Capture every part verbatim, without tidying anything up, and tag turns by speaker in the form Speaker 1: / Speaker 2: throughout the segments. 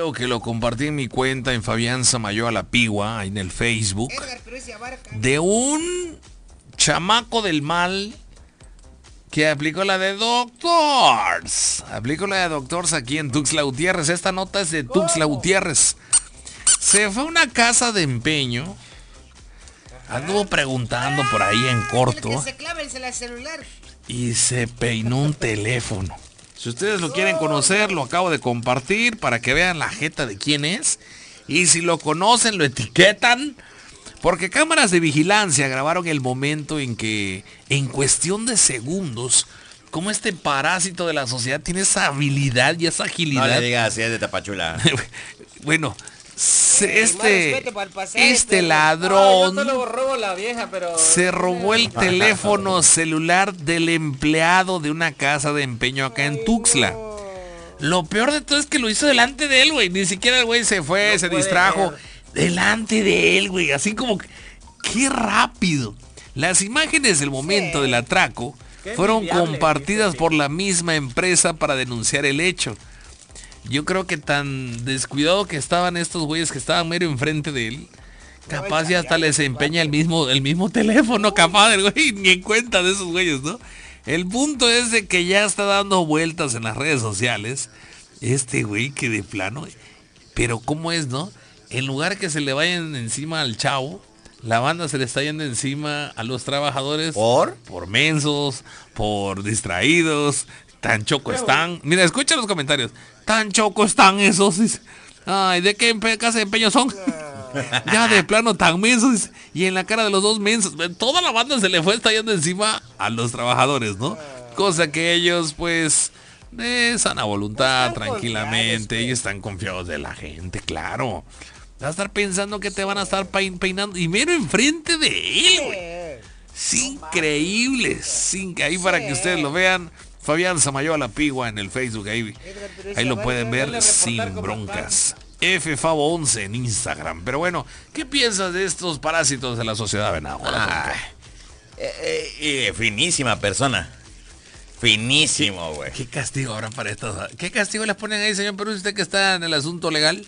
Speaker 1: video que lo compartí en mi cuenta en Fabián Samayoa La Pigua, en el Facebook, de un chamaco del mal que aplicó la de Doctors. Aplicó la de Doctors aquí en Tuxtla Gutiérrez. Esta nota es de Tuxtla Gutiérrez. Se fue a una casa de empeño. Anduvo preguntando por ahí en corto. Y se peinó un teléfono. Si ustedes lo quieren conocer, lo acabo de compartir para que vean la jeta de quién es. Y si lo conocen, lo etiquetan. Porque cámaras de vigilancia grabaron el momento en que, en cuestión de segundos, como este parásito de la sociedad tiene esa habilidad y esa agilidad.
Speaker 2: No le digas así, es de Tapachula.
Speaker 1: Bueno, se, este, este ladrón
Speaker 3: no, yo solo robo la vieja, pero...
Speaker 1: se robó el teléfono celular del empleado de una casa de empeño acá en Tuxtla. Lo peor de todo es que lo hizo delante de él, güey. Ni siquiera el güey se fue, no se distrajo. Ver. Delante de él, güey. Así como que... ¡Qué rápido! Las imágenes del momento sí. del atraco fueron compartidas por la misma empresa para denunciar el hecho. Yo creo que tan descuidado que estaban estos güeyes que estaban mero enfrente de él. Capaz ya hasta les empeña el mismo, el mismo teléfono, capaz del güey. Ni en cuenta de esos güeyes, ¿no? El punto es de que ya está dando vueltas en las redes sociales. Este güey que de plano... Pero ¿cómo es, no? En lugar que se le vayan encima al chavo, la banda se le está yendo encima a los trabajadores.
Speaker 2: ¿Por?
Speaker 1: Por mensos, por distraídos. Tan choco están. Mira, escucha los comentarios. Tan choco están esos. Ay, ¿de qué empe- casa de empeño son? Ya de plano tan mensos. Y en la cara de los dos mensos. Toda la banda se le fue estallando encima a los trabajadores, ¿no? Cosa que ellos, pues, de sana voluntad, tranquilamente. Ellos están confiados de la gente, claro. Va a estar pensando que te van a estar pein- peinando. Y mero enfrente de él, güey. Es increíble. Sin que ahí para que ustedes lo vean. Fabián Samayoa La Pigua en el Facebook. Ahí, ahí lo pueden ver sin broncas. F Favo once en Instagram. Pero bueno, ¿qué piensas de estos parásitos de la sociedad, Venado?
Speaker 2: Ah, eh, eh, eh, finísima persona. Finísimo, güey.
Speaker 1: ¿Qué castigo ahora para estos? ¿Qué castigo les ponen ahí, señor Perú, usted que está en el asunto legal?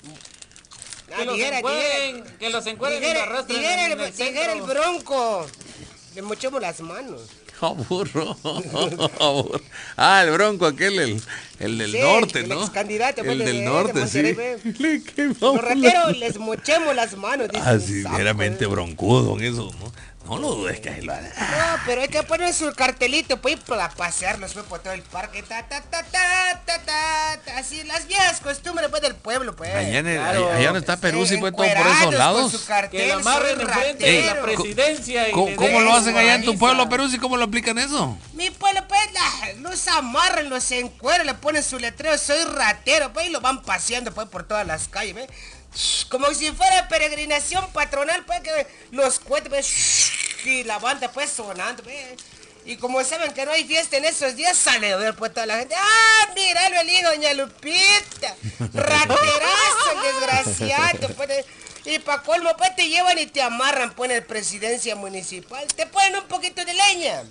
Speaker 3: Que los encueren, que los encueren y lo arrastren en el, el,
Speaker 4: el bronco. Le mochemos las manos.
Speaker 1: Aburro, aburro. Ah, el bronco aquel, el, el del sí, norte,
Speaker 4: el
Speaker 1: ¿no?
Speaker 4: Candidato,
Speaker 1: el
Speaker 4: pues,
Speaker 1: del
Speaker 4: de,
Speaker 1: norte,
Speaker 4: de
Speaker 1: sí.
Speaker 4: Los rateros les mochemos las manos.
Speaker 1: Ah, sí, meramente broncudo en eso, ¿no? No lo dudes que ahí lo hará.
Speaker 4: No, pero hay que poner su cartelito pues, para pasearnos pues, por todo el parque. Ta, ta, ta, ta, ta, ta, ta, así, las viejas costumbres pues, del pueblo, pues.
Speaker 1: Allá, en el, claro. allá donde está Perú, sí, pues, todo por esos lados.
Speaker 4: Cartel,
Speaker 3: que lo amarren enfrente de la presidencia.
Speaker 1: ¿Cómo, y ¿cómo lo hacen allá en tu pueblo, Perú? ¿Y cómo lo aplican eso?
Speaker 4: Mi pueblo, pues, la, los amarran, los encueran, le ponen su letrero, soy ratero, pues, y lo van paseando, pues, por todas las calles, pues. Como si fuera peregrinación patronal, pues, que los cohetes, pues, y la banda, pues, sonando, pues. Y como saben que no hay fiesta en esos días, sale a ver, pues, toda la gente. ¡Ah, míralo el hijo, doña Lupita! ¡Raterazo, desgraciado! Pues, y pa' colmo, pues, te llevan y te amarran, pues, en la presidencia municipal. Te ponen un poquito de leña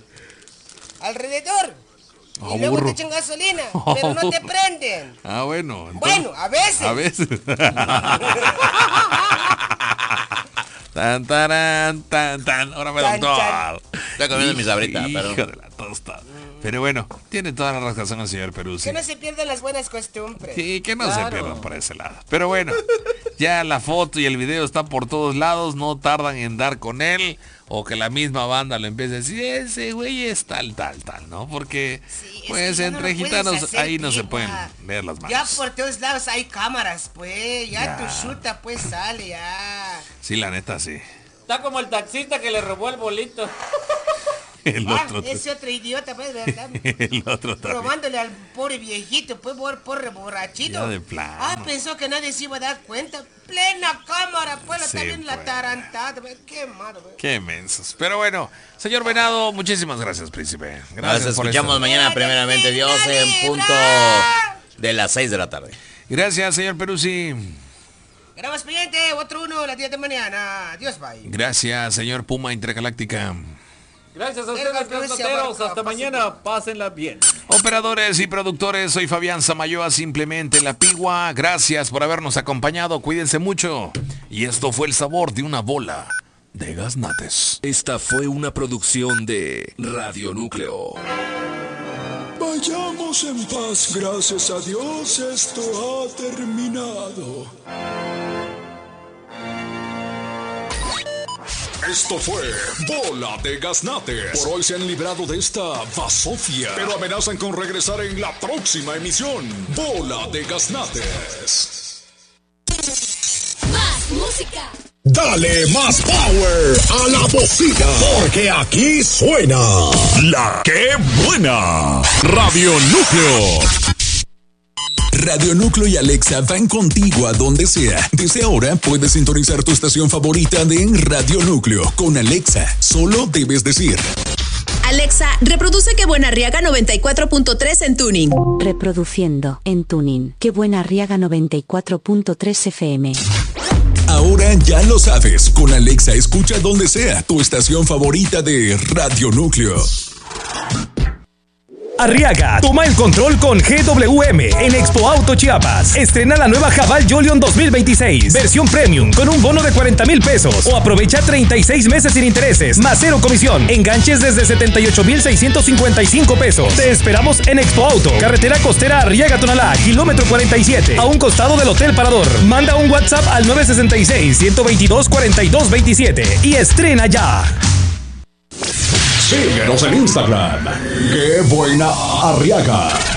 Speaker 4: alrededor. Y
Speaker 1: oh,
Speaker 4: luego
Speaker 1: burro.
Speaker 4: te echan gasolina, pero no te prenden.
Speaker 1: Ah, bueno. Entonces,
Speaker 4: bueno, a veces.
Speaker 1: A veces. Tan, taran, tan, tan. Ahora me doctor.
Speaker 2: Está comiendo mi sabrita,
Speaker 1: pero... Hijo de la tosta. Pero bueno, tiene toda la razón el señor Perú.
Speaker 4: Que no se pierdan las buenas costumbres.
Speaker 1: Sí, que no
Speaker 3: claro.
Speaker 1: se pierdan por ese lado. Pero bueno, ya la foto y el video está por todos lados. No tardan en dar con él. O que la misma banda lo empiece a decir, ese güey es tal, tal, tal, ¿no? Porque, sí, pues, que entre no gitanos hacer, ahí no prima. Se pueden ver las manos.
Speaker 4: Ya por todos lados hay cámaras, pues. Ya, ya. Tu chuta, pues, sale, ya.
Speaker 1: Sí, la neta, sí.
Speaker 3: Está como el taxista que le robó el bolito.
Speaker 1: El
Speaker 4: ah,
Speaker 1: otro
Speaker 4: ese otro idiota, pues, ¿verdad?
Speaker 1: El otro también.
Speaker 4: Robándole al pobre viejito, pues, por, por borrachito.
Speaker 1: Ya de plano.
Speaker 4: Ah, pensó que nadie se iba a dar cuenta. Plena cámara, pues, sí, también pues. La tarantada, pues. Qué malo, pues.
Speaker 1: Qué mensos. Pero bueno, señor Venado, muchísimas gracias, príncipe.
Speaker 2: Gracias. Nos escuchamos mañana, primeramente Dios, en punto de las seis de la tarde.
Speaker 1: Gracias, señor Peruzzi.
Speaker 4: Grabamos pendiente, otro uno, las diez de mañana. Adiós, bye.
Speaker 1: Gracias, señor Puma Intergaláctica.
Speaker 3: Gracias a ustedes, grandoteros. Hasta mañana. Pásenla bien.
Speaker 1: Operadores y productores, soy Fabián Samayoa, simplemente La Pigua. Gracias por habernos acompañado, cuídense mucho. Y esto fue el sabor de una bola de gaznates.
Speaker 5: Esta fue una producción de Radio Núcleo.
Speaker 6: Vayamos en paz, gracias a Dios esto ha terminado. Esto fue Bola de Gaznates. Por hoy se han librado de esta basofia, pero amenazan con regresar en la próxima emisión. Bola de Gaznates.
Speaker 7: Más música.
Speaker 6: Dale más power a la bocina, porque aquí suena La Que Buena. Radio Núcleo. Radio Núcleo y Alexa van contigo a donde sea. Desde ahora puedes sintonizar tu estación favorita de Radio Núcleo. Con Alexa, solo debes decir:
Speaker 7: Alexa, reproduce Que Buena Arriaga noventa y cuatro punto tres en tuning.
Speaker 8: Reproduciendo en tuning Que Buena Arriaga noventa y cuatro punto tres F M.
Speaker 6: Ahora ya lo sabes. Con Alexa escucha donde sea tu estación favorita de Radio Núcleo.
Speaker 9: Arriaga, toma el control con G W M en Expo Auto Chiapas. Estrena la nueva Haval Jolion dos mil veintiséis, versión premium, con un bono de cuarenta mil pesos. O aprovecha treinta y seis meses sin intereses, más cero comisión. Enganches desde setenta y ocho mil seiscientos cincuenta y cinco pesos. Te esperamos en Expo Auto, carretera costera Arriaga Tonalá, kilómetro cuarenta y siete, a un costado del Hotel Parador. Manda un WhatsApp al nueve seis seis, uno dos dos, cuatro dos dos siete y estrena ya.
Speaker 6: Síguenos en Instagram. ¡Qué buena Arriaga!